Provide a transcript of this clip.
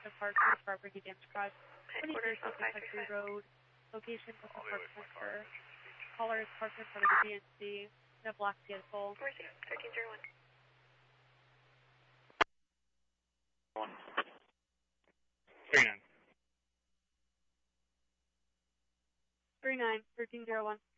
Clifton Park, property damage caused. 23 Country Road, location Clifton Park Center. Caller is parked in front of the GNC in a black vehicle. Mercy, 1301. 39. 39, 1301.